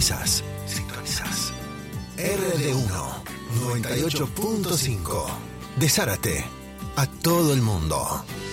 Sintonizás. RD1 98.5. De Zárate a todo el mundo.